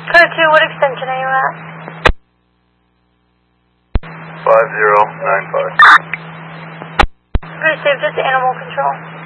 Code 2, what extension are you at? 5095. Received, just animal control.